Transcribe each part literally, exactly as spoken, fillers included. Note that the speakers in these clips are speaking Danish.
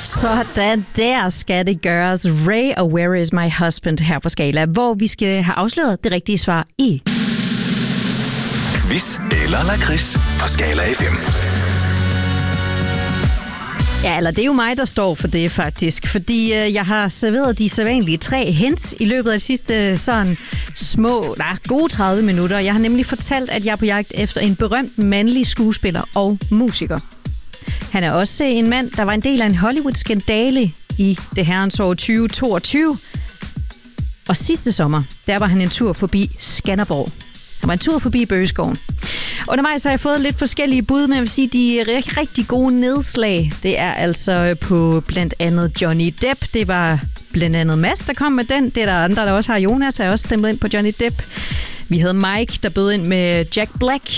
Sådan der skal det gøres. Ray og Where is my husband her på Skala, hvor vi skal have afsløret det rigtige svar i Quiz eller lakrids på Skala F M. Ja, eller det er jo mig, der står for det faktisk, fordi øh, jeg har serveret de sædvanlige tre hints i løbet af de sidste sådan små, nej, gode tredive minutter. Jeg har nemlig fortalt, at jeg er på jagt efter en berømt mandlig skuespiller og musiker. Han er også en mand, der var en del af en Hollywood-skandale i det herrens år tyve toogtyve. Og sidste sommer, der var han en tur forbi Skanderborg. Han var en tur forbi Bøgeskoven. Undervejs har jeg fået lidt forskellige bud, men jeg vil sige, de er rigtig gode nedslag. Det er altså på blandt andet Johnny Depp. Det var blandt andet Mads, der kom med den. Det er der andre, der også har. Jonas har også stemt ind på Johnny Depp. Vi havde Mike, der bød ind med Jack Black.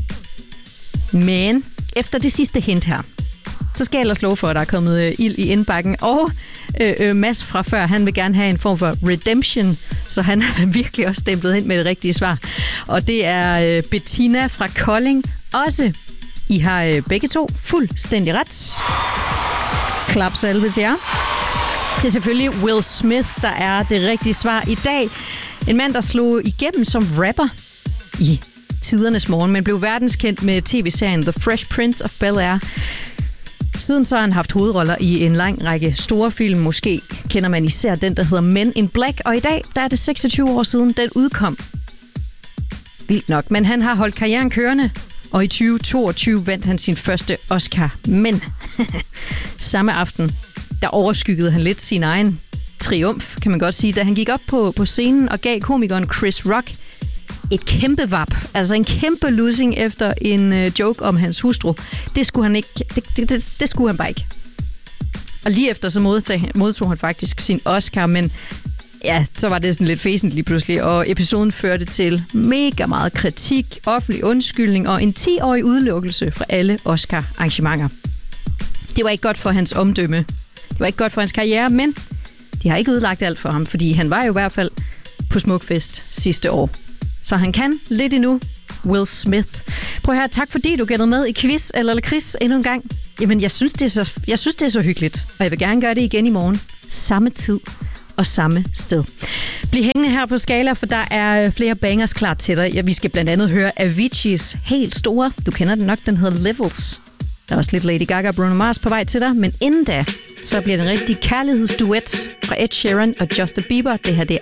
Men efter det sidste hint her, så skal jeg ellers love for, at der er kommet øh, ild i indbakken. Og øh, øh, Mads fra før, han vil gerne have en form for redemption, så han har virkelig også stemplet ind med det rigtige svar. Og det er øh, Bettina fra Kolding også. I har øh, begge to fuldstændig ret. Klap salve til jer. Det er selvfølgelig Will Smith, der er det rigtige svar i dag. En mand, der slog igennem som rapper i tidernes morgen, men blev verdenskendt med tv-serien The Fresh Prince of Bel-Air. Siden så har han haft hovedroller i en lang række store film. Måske kender man især den, der hedder Men in Black. Og i dag, der er det seksogtyve år siden, den udkom. Vildt nok, men han har holdt karrieren kørende. Og i tyve toogtyve vandt han sin første Oscar. Men samme aften, der overskyggede han lidt sin egen triumf, kan man godt sige, da han gik op på, på scenen og gav komikeren Chris Rock et kæmpe vap, altså en kæmpe losing efter en øh, joke om hans hustru. Det skulle han ikke, det, det, det, det skulle han bare ikke. Og lige efter så modtog, modtog han faktisk sin Oscar, men ja, så var det sådan lidt fæsent lige pludselig, og episoden førte til mega meget kritik, offentlig undskyldning og en ti-årig udelukkelse fra alle Oscar-arrangementer. Det var ikke godt for hans omdømme. Det var ikke godt for hans karriere, men de har ikke udlagt alt for ham, fordi han var jo i hvert fald på Smukfest sidste år. Så han kan lidt endnu. Will Smith. Prøv at høre, tak fordi du gættede med i quiz eller lakrids endnu en gang. Jamen, jeg synes, det er så, jeg synes, det er så hyggeligt, og jeg vil gerne gøre det igen i morgen. Samme tid og samme sted. Bliv hængende her på Skala, for der er flere bangers klar til dig. Ja, vi skal blandt andet høre Avicii's helt store. Du kender den nok, den hedder Levels. Der er også lidt Lady Gaga og Bruno Mars på vej til dig, men inden da, så bliver det en rigtig kærlighedsduet fra Ed Sheeran og Justin Bieber. Det her, det